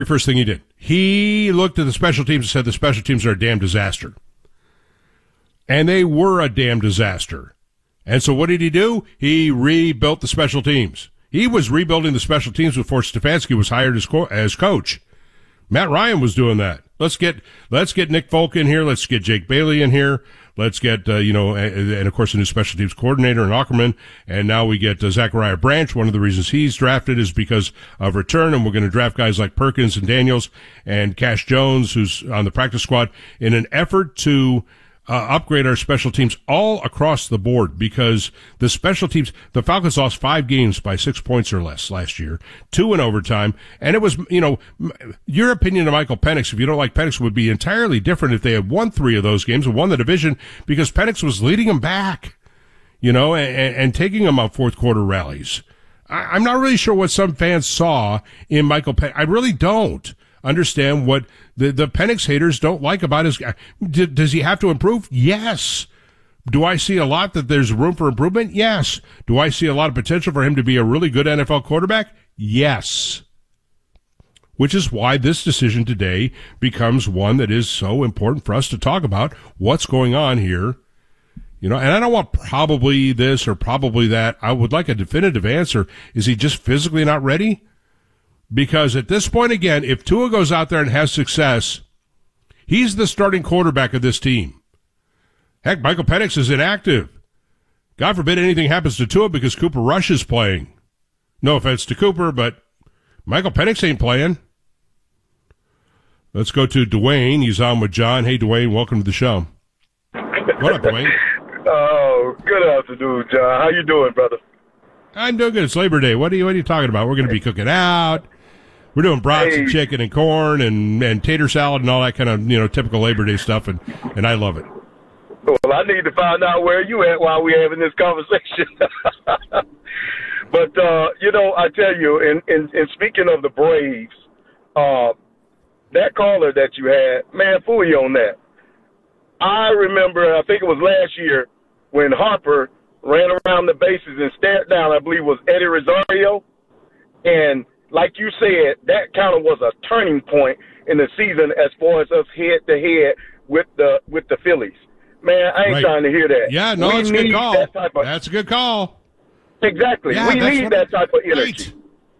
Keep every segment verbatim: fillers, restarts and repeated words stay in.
first thing he did. He looked at the special teams and said the special teams are a damn disaster. And they were a damn disaster. And so what did he do? He rebuilt the special teams. He was rebuilding the special teams before Stefanski was hired as, co- as coach. Matt Ryan was doing that. Let's get let's get Nick Folk in here. Let's get Jake Bailey in here. Let's get, uh, you know, and, and of course the new special teams coordinator in Ackerman. And now we get uh, Zachariah Branch. One of the reasons he's drafted is because of return. And we're going to draft guys like Perkins and Daniels and Cash Jones, who's on the practice squad, in an effort to uh, upgrade our special teams all across the board, because the special teams, the Falcons lost five games by six points or less last year, two in overtime. And it was, you know, your opinion of Michael Penix, if you don't like Penix, would be entirely different if they had won three of those games and won the division, because Penix was leading them back, you know, and, and taking them on fourth quarter rallies. I, I'm not really sure what some fans saw in Michael Penix. I really don't understand what the, the Penix haters don't like about his guy. D- does he have to improve? Yes. Do I see a lot that there's room for improvement? Yes. Do I see a lot of potential for him to be a really good N F L quarterback? Yes. Which is why this decision today becomes one that is so important for us to talk about what's going on here. You know, and I don't want probably this or probably that. I would like a definitive answer. Is he just physically not ready? Because at this point, again, if Tua goes out there and has success, he's the starting quarterback of this team. Heck, Michael Penix is inactive. God forbid anything happens to Tua because Cooper Rush is playing. No offense to Cooper, but Michael Penix ain't playing. Let's go to Dwayne. He's on with John. Hey, Dwayne, welcome to the show. What up, Dwayne? Oh, good afternoon, John. How you doing, brother? I'm doing good. It's Labor Day. What are you, what are you talking about? We're going to be cooking out. We're doing brats hey. and chicken and corn and, and tater salad and all that kind of, you know, typical Labor Day stuff, and, and I love it. Well, I need to find out where you at while we're having this conversation. But, uh, you know, I tell you, in, in, in speaking of the Braves, uh, that caller that you had, man, fool you on that. I remember, I think it was last year, when Harper ran around the bases and stared down, I believe it was Eddie Rosario. And like you said, that kind of was a turning point in the season as far as us head-to-head with the with the Phillies. Man, I ain't right. trying to hear that. Yeah, no, we it's a good call. That type of, that's a good call. Exactly. Yeah, we need that type of energy. Right.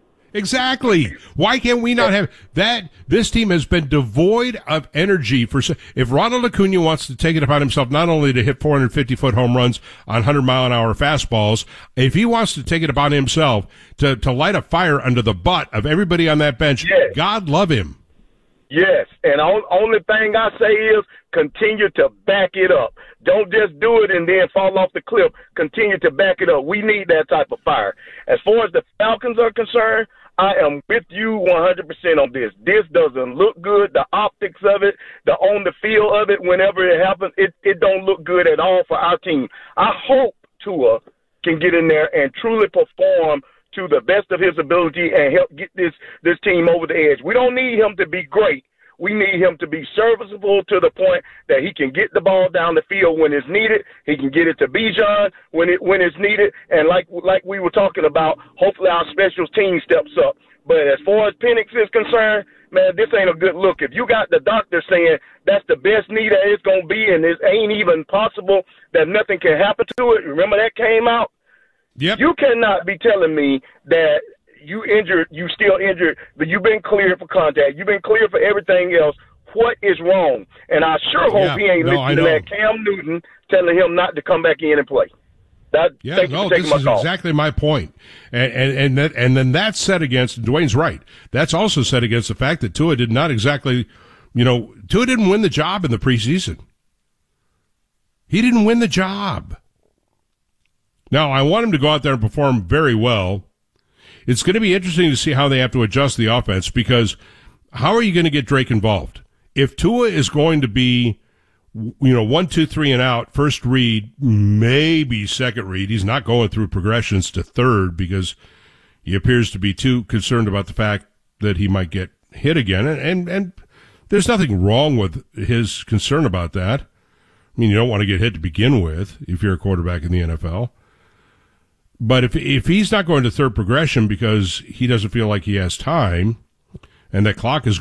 Exactly. Why can't we not have that? This team has been devoid of energy for. If Ronald Acuna wants to take it upon himself not only to hit four hundred fifty foot home runs on one hundred mile an hour fastballs, if he wants to take it upon himself to to light a fire under the butt of everybody on that bench, yes. God love him. Yes, and on, only thing I say is continue to back it up. Don't just do it and then fall off the cliff. Continue to back it up. We need that type of fire. As far as the Falcons are concerned, I am with you one hundred percent on this. This doesn't look good. The optics of it, the on the field of it, whenever it happens, it, it don't look good at all for our team. I hope Tua can get in there and truly perform to the best of his ability and help get this, this team over the edge. We don't need him to be great. We need him to be serviceable to the point that he can get the ball down the field when it's needed. He can get it to Bijan when it when it's needed. And like like we were talking about, hopefully our special team steps up. But as far as Penix is concerned, man, this ain't a good look. If you got the doctor saying that's the best knee that it's going to be and it ain't even possible that nothing can happen to it, remember that came out? Yep. You cannot be telling me that you injured, you still injured, but you've been cleared for contact. You've been cleared for everything else. What is wrong? And I sure hope yeah, he ain't no, listening to that Cam Newton telling him not to come back in and play. That, yeah, thank no, you for taking this my is call. exactly my point. And, and, and, that, and then that's set against, Dwayne's right, that's also set against the fact that Tua did not exactly, you know, Tua didn't win the job in the preseason. He didn't win the job. Now, I want him to go out there and perform very well. It's going to be interesting to see how they have to adjust the offense, because how are you going to get Drake involved? If Tua is going to be, you know, one, two, three and out, first read, maybe second read, he's not going through progressions to third because he appears to be too concerned about the fact that he might get hit again. And, and, and there's nothing wrong with his concern about that. I mean, you don't want to get hit to begin with if you're a quarterback in the N F L. But if if he's not going to third progression because he doesn't feel like he has time, and that clock is